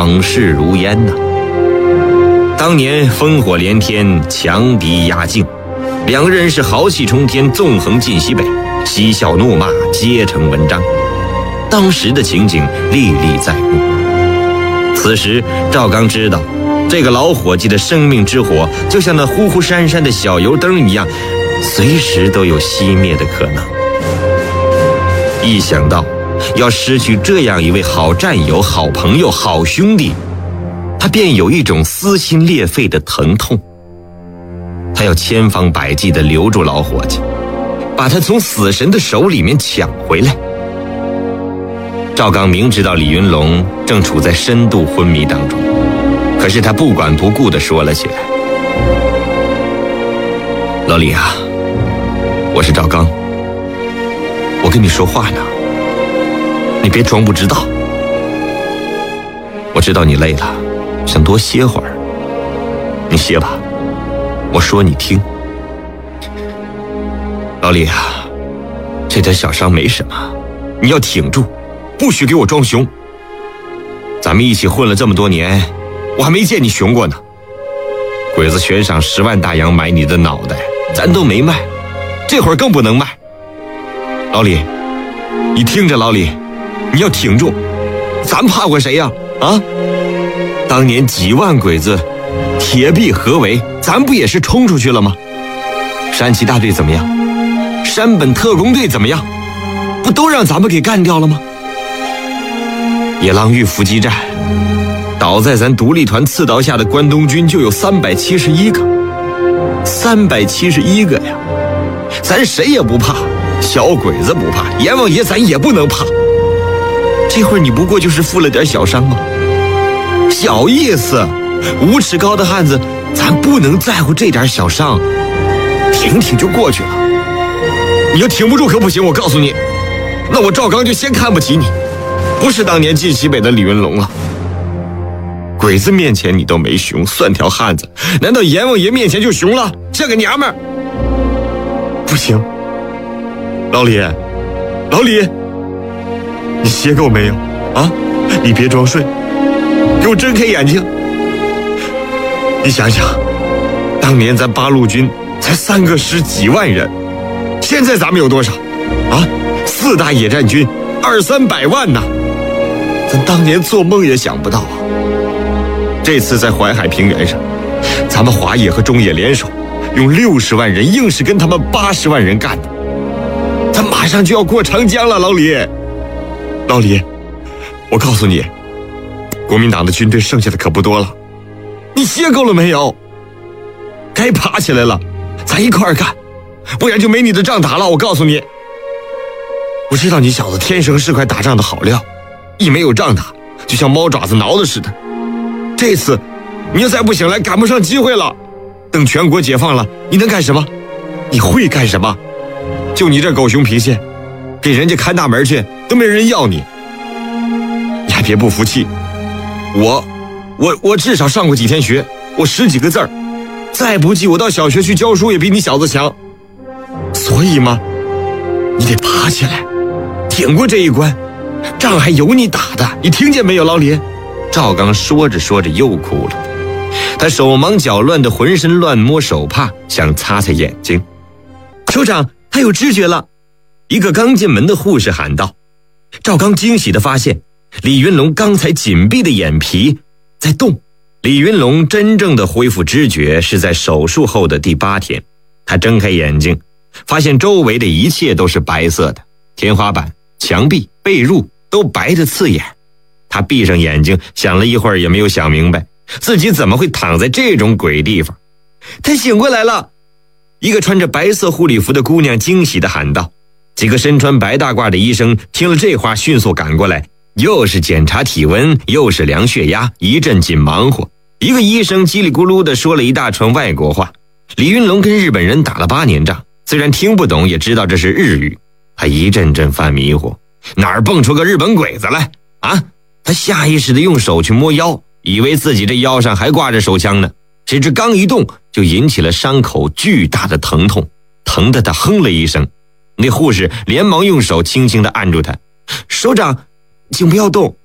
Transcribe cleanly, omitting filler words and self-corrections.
往事如烟呐。当年烽火连天，强敌压境，两人是豪气冲天，纵横晋西北，嬉笑怒骂，皆成文章。当时的情景历历在目。此时赵刚知道，这个老伙计的生命之火就像那忽忽闪闪的小油灯一样，随时都有熄灭的可能。一想到要失去这样一位好战友、好朋友、好兄弟，他便有一种撕心裂肺的疼痛。他要千方百计地留住老伙计，把他从死神的手里面抢回来。赵刚明知道李云龙正处在深度昏迷当中，可是他不管不顾地说了起来：老李啊，我是赵刚，我跟你说话呢，你别装不知道。我知道你累了，想多歇会儿，你歇吧，我说你听。老李啊，这点小伤没什么，你要挺住，不许给我装熊。咱们一起混了这么多年，我还没见你熊过呢。鬼子悬赏10万大洋买你的脑袋，咱都没卖，这会儿更不能卖。老李，你听着，老李，你要挺住，咱怕过谁呀？啊？当年几万鬼子铁壁合围，咱不也是冲出去了吗？山崎大队怎么样？山本特工队怎么样？不都让咱们给干掉了吗？野狼峪伏击战，倒在咱独立团刺刀下的关东军就有371个，371个呀！咱谁也不怕，小鬼子不怕，阎王爷咱也不能怕。这会儿你不过就是负了点小伤吗？小意思，5尺高的汉子，咱不能在乎这点小伤，挺挺就过去了。你要挺不住可不行，我告诉你，那我赵刚就先看不起你，不是当年晋西北的李云龙了。鬼子面前你都没熊，算条汉子，难道阎王爷面前就熊了，像个娘们儿？不行，老李，老李，你歇够没有啊？你别装睡，给我睁开眼睛。你想想，当年咱八路军才3个师几万人，现在咱们有多少啊？4大野战军200-300万呢，咱当年做梦也想不到啊。这次在淮海平原上，咱们华野和中野联手，用60万人硬是跟他们80万人干的。咱马上就要过长江了，老李，老李，我告诉你，国民党的军队剩下的可不多了，你歇够了没有？该爬起来了，咱一块儿干，不然就没你的仗打了。我告诉你，我知道你小子天生是块打仗的好料，一没有仗打，就像猫爪子挠的似的。这次你要再不醒来，赶不上机会了。等全国解放了，你能干什么？你会干什么？就你这狗熊脾气，给人家看大门去都没人要你。你还别不服气，我至少上过几天学，我10几个字儿，再不济我到小学去教书也比你小子强。所以嘛，你得爬起来，挺过这一关，仗还有你打的，你听见没有，老李？赵刚说着说着又哭了，他手忙脚乱的浑身乱摸手帕，想擦擦眼睛。首长，他有知觉了！一个刚进门的护士喊道。赵刚惊喜地发现，李云龙刚才紧闭的眼皮在动。李云龙真正的恢复知觉是在手术后的第8天。他睁开眼睛，发现周围的一切都是白色的，天花板、墙壁、被褥都白得刺眼。他闭上眼睛，想了一会儿也没有想明白，自己怎么会躺在这种鬼地方。他醒过来了！一个穿着白色护理服的姑娘惊喜地喊道。几个身穿白大褂的医生听了这话，迅速赶过来，又是检查体温，又是量血压，一阵紧忙活。一个医生叽里咕噜地说了一大串外国话。李云龙跟日本人打了8年仗，虽然听不懂，也知道这是日语。他一阵阵犯迷糊，哪儿蹦出个日本鬼子来啊？他下意识地用手去摸腰，以为自己这腰上还挂着手枪呢，谁知刚一动就引起了伤口巨大的疼痛，疼得他哼了一声。那护士连忙用手轻轻地按住他。首长，请不要动，